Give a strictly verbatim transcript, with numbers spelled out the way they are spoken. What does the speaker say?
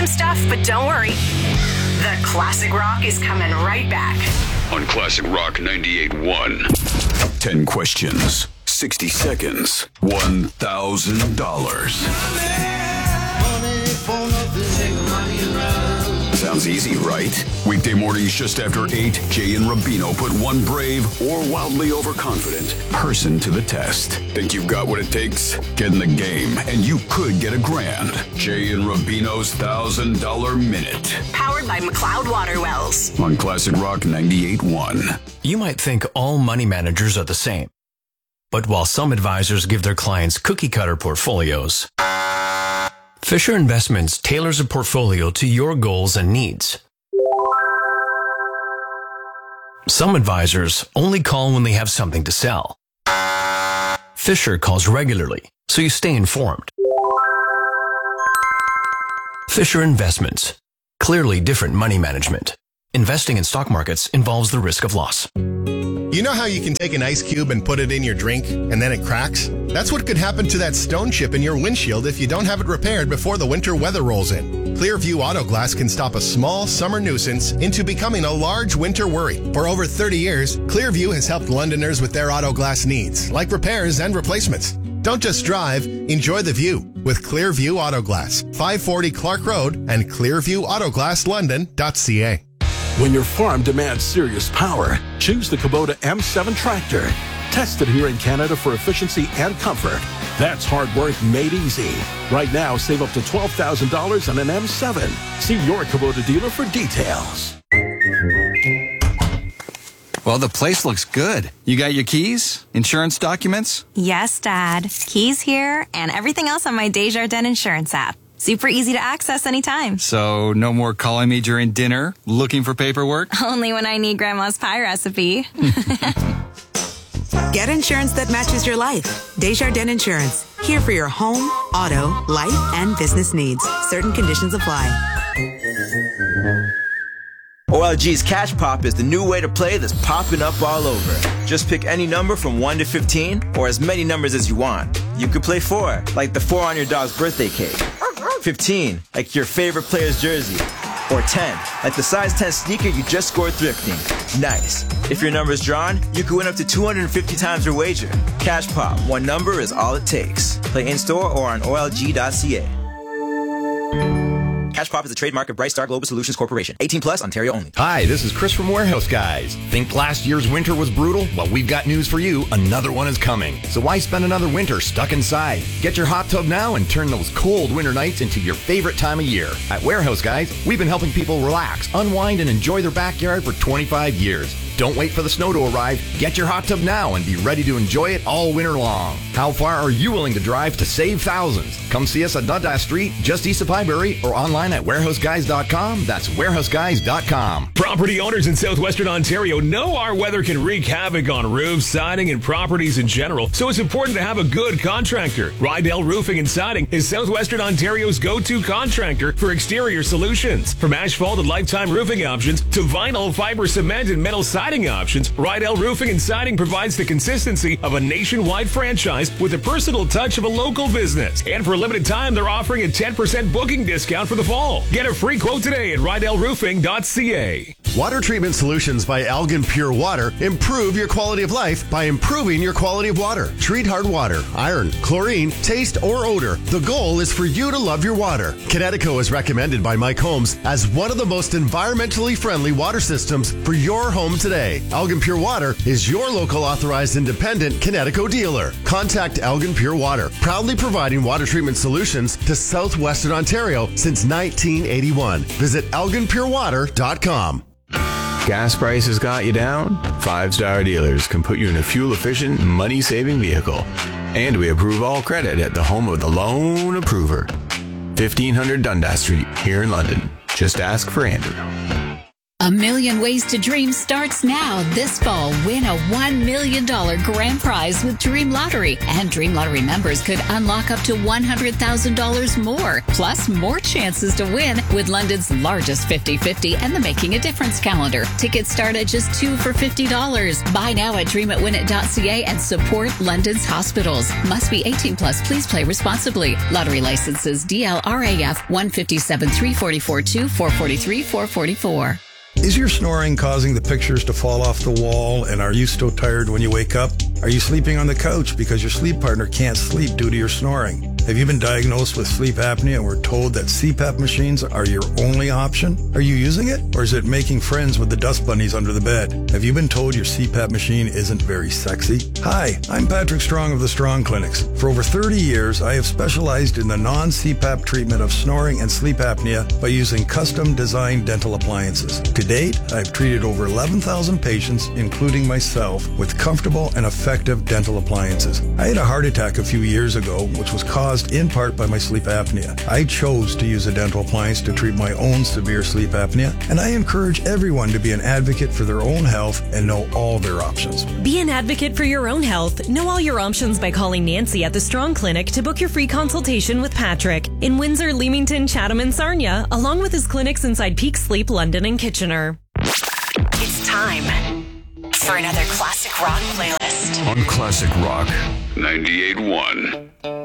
some stuff, but don't worry. The Classic Rock is coming right back. On Classic Rock ninety-eight point one. ten questions, sixty seconds, one thousand dollars. Sounds easy, right? Weekday mornings just after eight, Jay and Rubino put one brave or wildly overconfident person to the test. Think you've got what it takes? Get in the game, and you could get a grand. Jay and Rubino's one thousand dollars Minute. Powered by McLeod Water Wells. On Classic Rock ninety-eight point one. You might think all money managers are the same. But while some advisors give their clients cookie-cutter portfolios, Fisher Investments tailors a portfolio to your goals and needs. Some advisors only call when they have something to sell. Fisher calls regularly, so you stay informed. Fisher Investments. Clearly different money management. Investing in stock markets involves the risk of loss. You know how you can take an ice cube and put it in your drink and then it cracks? That's what could happen to that stone chip in your windshield if you don't have it repaired before the winter weather rolls in. Clearview Auto Glass can stop a small summer nuisance into becoming a large winter worry. For over thirty years, Clearview has helped Londoners with their auto glass needs, like repairs and replacements. Don't just drive, enjoy the view with Clearview Auto Glass, five forty Clark Road and clearview auto glass london dot c a. When your farm demands serious power, choose the Kubota M seven tractor. Tested here in Canada for efficiency and comfort. That's hard work made easy. Right now, save up to twelve thousand dollars on an M seven. See your Kubota dealer for details. Well, the place looks good. You got your keys? Insurance documents? Yes, Dad. Keys here and everything else on my Desjardins Insurance app. Super easy to access anytime. So no more calling me during dinner, looking for paperwork? Only when I need Grandma's pie recipe. Get insurance that matches your life. Desjardins Insurance. Here for your home, auto, life, and business needs. Certain conditions apply. O L G's Cash Pop is the new way to play that's popping up all over. Just pick any number from one to fifteen, or as many numbers as you want. You could play four, like the four on your dog's birthday cake. fifteen, like your favorite player's jersey. Or ten, like the size ten sneaker you just scored thrifting. Nice. If your number is drawn, you could win up to two hundred fifty times your wager. Cash Pop, one number is all it takes. Play in-store or on O L G dot C A. Cash Pop is a trademark of Bright Star Global Solutions Corporation. eighteen plus, Ontario only. Hi, this is Chris from Warehouse Guys. Think last year's winter was brutal? Well, we've got news for you. Another one is coming. So why spend another winter stuck inside? Get your hot tub now and turn those cold winter nights into your favorite time of year. At Warehouse Guys, we've been helping people relax, unwind, and enjoy their backyard for twenty-five years. Don't wait for the snow to arrive. Get your hot tub now and be ready to enjoy it all winter long. How far are you willing to drive to save thousands? Come see us at Dundas Street, just east of Highbury, or online at warehouse guys dot com. That's warehouse guys dot com. Property owners in southwestern Ontario know our weather can wreak havoc on roofs, siding, and properties in general, so it's important to have a good contractor. Rydell Roofing and Siding is southwestern Ontario's go-to contractor for exterior solutions. From asphalt and lifetime roofing options to vinyl, fiber cement, and metal siding options, Rydell Roofing and Siding provides the consistency of a nationwide franchise with a personal touch of a local business. And for a limited time, they're offering a ten percent booking discount for the fall. Get a free quote today at rydell roofing dot c a. Water treatment solutions by Elgin Pure Water improve your quality of life by improving your quality of water. Treat hard water, iron, chlorine, taste, or odor. The goal is for you to love your water. Connecticut is recommended by Mike Holmes as one of the most environmentally friendly water systems for your home today. Elgin Pure Water is your local authorized independent Connecticut dealer. Contact Elgin Pure Water, proudly providing water treatment solutions to southwestern Ontario since nineteen eighty-one. Visit elgin pure water dot com. Gas prices got you down? Five Star Dealers can put you in a fuel-efficient, money-saving vehicle. And we approve all credit at the home of the loan approver. fifteen hundred Dundas Street, here in London. Just ask for Andrew. A Million Ways to Dream starts now. This fall, win a one million dollars grand prize with Dream Lottery. And Dream Lottery members could unlock up to one hundred thousand dollars more. Plus, more chances to win with London's largest fifty-fifty and the Making a Difference calendar. Tickets start at just two for fifty dollars. Buy now at dream it win it dot c a and support London's hospitals. Must be eighteen plus. Please play responsibly. Lottery licenses D L R A F one fifty-seven three forty-four two four forty-three four forty-four. Is your snoring causing the pictures to fall off the wall, and are you so tired when you wake up? Are you sleeping on the couch because your sleep partner can't sleep due to your snoring? Have you been diagnosed with sleep apnea and were told that C PAP machines are your only option? Are you using it, or is it making friends with the dust bunnies under the bed? Have you been told your C PAP machine isn't very sexy? Hi, I'm Patrick Strong of the Strong Clinics. For over thirty years, I have specialized in the non-C PAP treatment of snoring and sleep apnea by using custom-designed dental appliances. To date, I've treated over eleven thousand patients, including myself, with comfortable and effective dental appliances. I had a heart attack a few years ago, which was caused in part by my sleep apnea. I chose to use a dental appliance to treat my own severe sleep apnea, and I encourage everyone to be an advocate for their own health and know all their options. Be an advocate for your own health. Know all your options by calling Nancy at the Strong Clinic to book your free consultation with Patrick in Windsor, Leamington, Chatham, and Sarnia, along with his clinics inside Peak Sleep, London, and Kitchener. It's time for another classic rock playlist on Classic Rock ninety-eight point one.